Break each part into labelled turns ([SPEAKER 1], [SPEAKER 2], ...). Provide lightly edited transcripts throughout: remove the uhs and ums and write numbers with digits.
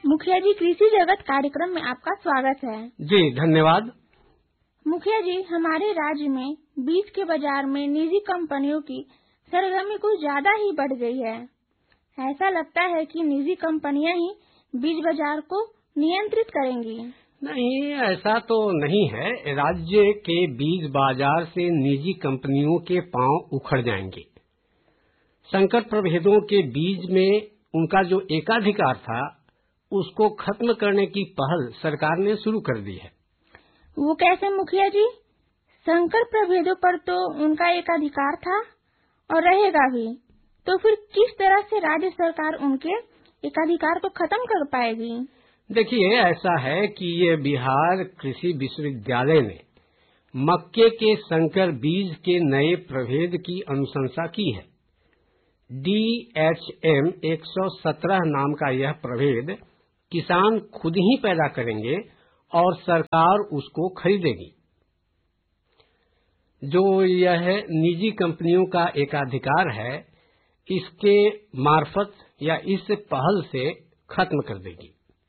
[SPEAKER 1] मुखिया जी, कृषि जगत कार्यक्रम में आपका स्वागत है।
[SPEAKER 2] जी धन्यवाद।
[SPEAKER 1] मुखिया जी, हमारे राज्य में बीज के बाजार में निजी कंपनियों की सरगर्मी कुछ ज्यादा ही बढ़ गई है। ऐसा लगता है कि निजी कंपनियां ही बीज बाजार को नियंत्रित करेंगी।
[SPEAKER 2] नहीं, ऐसा तो नहीं है। राज्य के बीज बाजार से निजी कंपनियों के पांव उखड़ जाएंगे। संकर प्रभेदों के बीज में उनका जो एकाधिकार था उसको खत्म करने की पहल सरकार ने शुरू कर दी है।
[SPEAKER 1] वो कैसे मुखिया जी? संकर प्रभेदों पर तो उनका एकाधिकार था और रहेगा भी, तो फिर किस तरह से राज्य सरकार उनके एकाधिकार को खत्म कर पाएगी?
[SPEAKER 2] देखिए, ऐसा है कि ये बिहार कृषि विश्वविद्यालय ने मक्के के संकर बीज के नए प्रभेद की अनुशंसा की है। DHM 117 नाम का यह प्रभेद किसान खुद ही पैदा करेंगे और सरकार उसको खरीदेगी। जो यह निजी कंपनियों का एकाधिकार है, इसके मार्फत या इस पहल से खत्म कर देगी।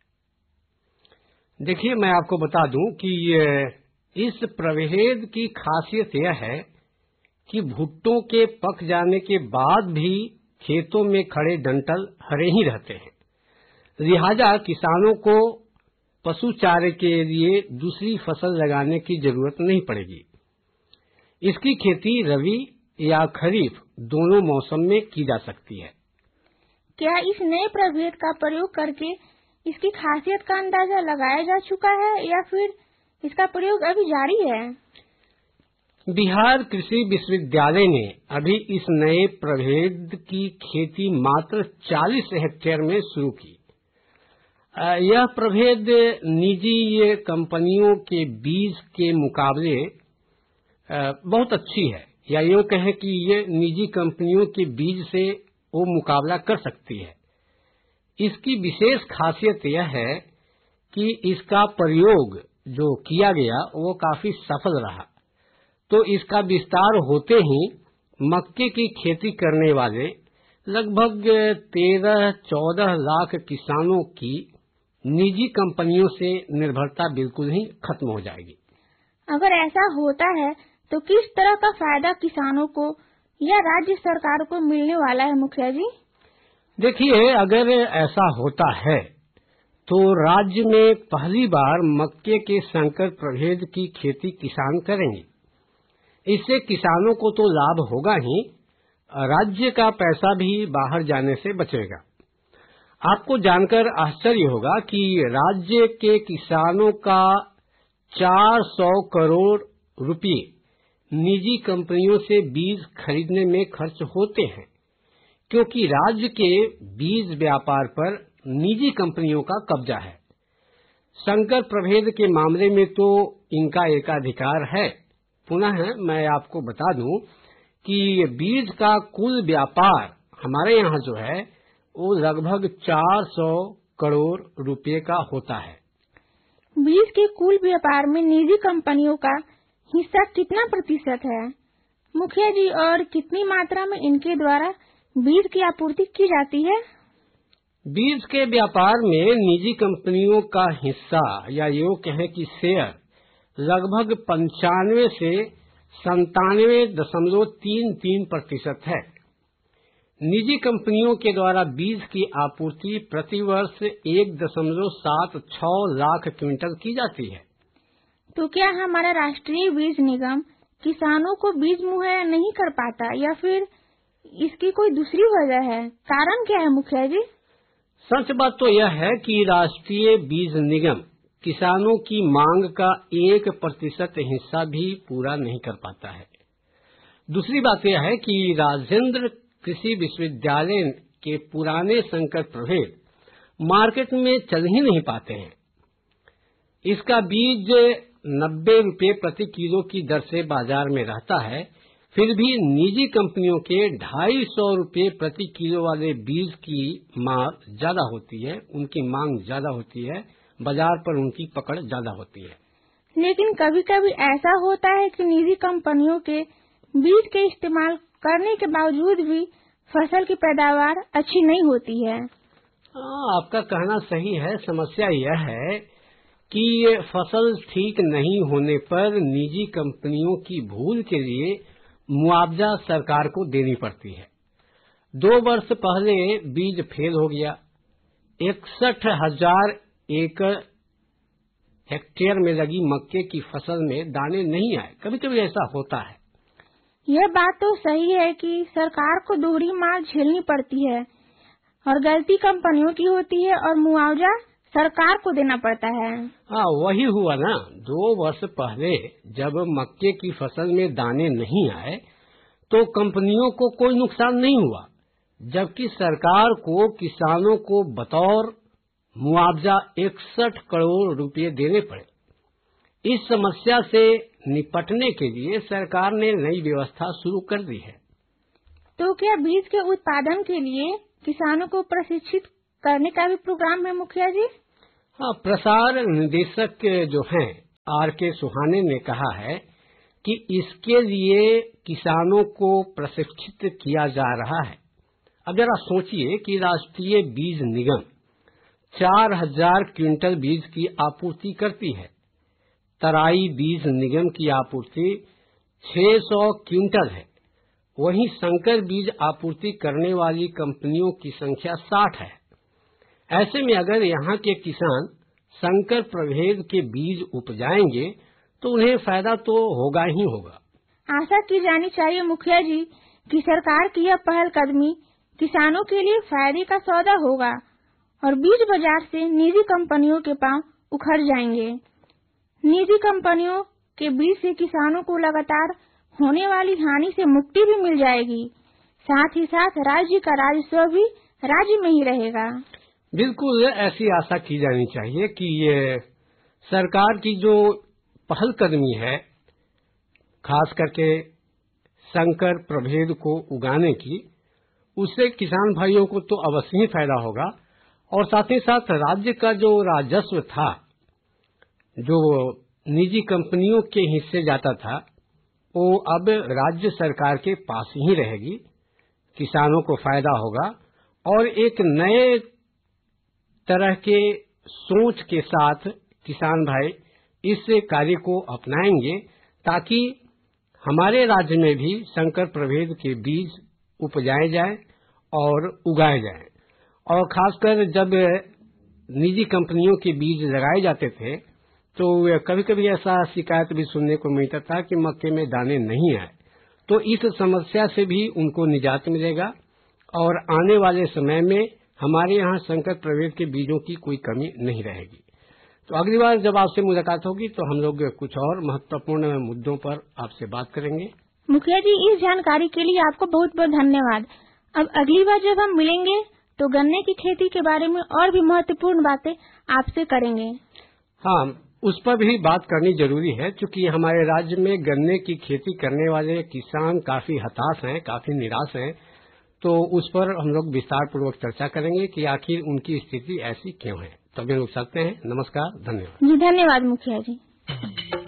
[SPEAKER 2] देखिए, मैं आपको बता दूं कि इस प्रभेद की खासियत यह है कि भुट्टों के पक जाने के बाद भी खेतों में खड़े डंठल हरे ही रहते हैं। लिहाजा किसानों को पशु चारे के लिए दूसरी फसल लगाने की जरूरत नहीं पड़ेगी। इसकी खेती रबी या खरीफ दोनों मौसम में की जा सकती है।
[SPEAKER 1] क्या इस नए प्रभेद का प्रयोग करके इसकी खासियत का अंदाजा लगाया जा चुका है या फिर इसका प्रयोग अभी जारी है?
[SPEAKER 2] बिहार कृषि विश्वविद्यालय ने अभी इस नए प्रभेद की खेती मात्र 40 हेक्टेयर में शुरू की। यह प्रभेद निजी कंपनियों के बीज के मुकाबले बहुत अच्छी है, या यूँ कहें कि ये निजी कंपनियों के बीज से वो मुकाबला कर सकती है। इसकी विशेष खासियत यह है कि इसका प्रयोग जो किया गया वो काफी सफल रहा। तो इसका विस्तार होते ही मक्के की खेती करने वाले लगभग 13-14 लाख किसानों की निजी कंपनियों से निर्भरता बिल्कुल ही खत्म हो जाएगी।
[SPEAKER 1] अगर ऐसा होता है तो किस तरह का फायदा किसानों को या राज्य सरकार को मिलने वाला है मुखिया जी?
[SPEAKER 2] देखिए, अगर ऐसा होता है तो राज्य में पहली बार मक्के के संकर प्रभेद की खेती किसान करेंगे। इससे किसानों को तो लाभ होगा ही, राज्य का पैसा भी बाहर जाने से बचेगा। आपको जानकर आश्चर्य होगा कि राज्य के किसानों का 400 करोड़ रुपए निजी कंपनियों से बीज खरीदने में खर्च होते हैं, क्योंकि राज्य के बीज व्यापार पर निजी कंपनियों का कब्जा है। संकर प्रभेद के मामले में तो इनका एकाधिकार है। पुनः मैं आपको बता दूं कि बीज का कुल व्यापार हमारे यहाँ जो है वो लगभग 400 करोड़ रुपए का होता है।
[SPEAKER 1] बीज के कुल व्यापार में निजी कंपनियों का हिस्सा कितना प्रतिशत है मुखिया जी, और कितनी मात्रा में इनके द्वारा बीज की आपूर्ति की जाती है?
[SPEAKER 2] बीज के व्यापार में निजी कंपनियों का हिस्सा या यूँ कहें कि शेयर लगभग 95 से 97.33% है। निजी कंपनियों के द्वारा बीज की आपूर्ति प्रतिवर्ष 1.76 लाख क्विंटल की जाती है।
[SPEAKER 1] तो क्या हमारा राष्ट्रीय बीज निगम किसानों को बीज मुहैया नहीं कर पाता या फिर इसकी कोई दूसरी वजह है? कारण क्या है मुखिया जी?
[SPEAKER 2] सच बात तो यह है कि राष्ट्रीय बीज निगम किसानों की मांग का 1% हिस्सा भी पूरा नहीं कर पाता है। दूसरी बात यह है कि राजेंद्र कृषि विश्वविद्यालय के पुराने संकर प्रभेद मार्केट में चल ही नहीं पाते हैं। इसका बीज 90 रुपये प्रति किलो की दर से बाजार में रहता है, फिर भी निजी कंपनियों के 250 रुपये प्रति किलो वाले बीज की मांग ज्यादा होती है, उनकी मांग ज्यादा होती है, बाजार पर उनकी पकड़ ज्यादा होती है।
[SPEAKER 1] लेकिन कभी कभी ऐसा होता है कि निजी कंपनियों के बीज के इस्तेमाल करने के बावजूद भी फसल की पैदावार अच्छी नहीं होती है।
[SPEAKER 2] आपका कहना सही है। समस्या यह है कि ये फसल ठीक नहीं होने पर निजी कंपनियों की भूल के लिए मुआवजा सरकार को देनी पड़ती है। 2 वर्ष पहले बीज फेल हो गया, 61,000 एकड़ हेक्टेयर में लगी मक्के की फसल में दाने नहीं आए। कभी कभी ऐसा होता है।
[SPEAKER 1] यह बात तो सही है कि सरकार को दोहरी मार झेलनी पड़ती है और गलती कंपनियों की होती है और मुआवजा सरकार को देना पड़ता है।
[SPEAKER 2] हाँ, वही हुआ ना। 2 वर्ष पहले जब मक्के की फसल में दाने नहीं आए तो कंपनियों को कोई नुकसान नहीं हुआ, जबकि सरकार को किसानों को बतौर मुआवजा 61 करोड़ रुपए देने पड़े। इस समस्या से निपटने के लिए सरकार ने नई व्यवस्था शुरू कर दी है।
[SPEAKER 1] तो क्या बीज के उत्पादन के लिए किसानों को प्रशिक्षित करने का भी प्रोग्राम है मुखिया जी?
[SPEAKER 2] हाँ, प्रसार निदेशक जो हैं R.K. सुहाने ने कहा है कि इसके लिए किसानों को प्रशिक्षित किया जा रहा है। अब जरा सोचिए कि राष्ट्रीय बीज निगम 4,000 क्विंटल बीज की आपूर्ति करती है। तराई बीज निगम की आपूर्ति 600 क्विंटल है। वहीं संकर बीज आपूर्ति करने वाली कंपनियों की संख्या 60 है। ऐसे में अगर यहाँ के किसान संकर प्रभेद के बीज उपजाएंगे तो उन्हें फायदा तो होगा ही होगा।
[SPEAKER 1] आशा की जानी चाहिए मुखिया जी कि सरकार की यह पहलकदमी किसानों के लिए फायदे का सौदा होगा और बीज बाजार से निजी कंपनियों के पांव उखड़ जाएंगे। निजी कंपनियों के बीज से किसानों को लगातार होने वाली हानि से मुक्ति भी मिल जाएगी। साथ ही साथ राज्य का राजस्व भी राज्य में ही रहेगा।
[SPEAKER 2] बिल्कुल ऐसी आशा की जानी चाहिए कि ये सरकार की जो पहलकदमी है, खास करके संकर प्रभेद को उगाने की, उससे किसान भाइयों को तो अवश्य ही फायदा होगा और साथ ही साथ राज्य का जो राजस्व था, जो निजी कंपनियों के हिस्से जाता था, वो अब राज्य सरकार के पास ही रहेगी। किसानों को फायदा होगा और एक नए तरह के सोच के साथ किसान भाई इस कार्य को अपनाएंगे ताकि हमारे राज्य में भी संकर प्रभेद के बीज उपजाए जाएं और उगाए जाएं। और खासकर जब निजी कंपनियों के बीज लगाए जाते थे तो कभी कभी ऐसा शिकायत भी सुनने को मिलता था कि मक्के में दाने नहीं आए। तो इस समस्या से भी उनको निजात मिलेगा और आने वाले समय में हमारे यहाँ संकर प्रभेद के बीजों की कोई कमी नहीं रहेगी। तो अगली बार जब आपसे मुलाकात होगी तो हम लोग कुछ और महत्वपूर्ण मुद्दों पर आपसे बात करेंगे।
[SPEAKER 1] मुखिया जी, इस जानकारी के लिए आपको बहुत बहुत धन्यवाद। अब अगली बार जब हम मिलेंगे तो गन्ने की खेती के बारे में और भी महत्वपूर्ण बातें आपसे करेंगे।
[SPEAKER 2] हाँ, उस पर भी बात करनी जरूरी है, क्योंकि हमारे राज्य में गन्ने की खेती करने वाले किसान काफी हताश हैं, काफी निराश हैं। तो उस पर हम लोग विस्तार पूर्वक चर्चा करेंगे कि आखिर उनकी स्थिति ऐसी क्यों है। तो हम लोग चलते हैं। नमस्कार, धन्यवाद।
[SPEAKER 1] जी धन्यवाद मुखिया जी।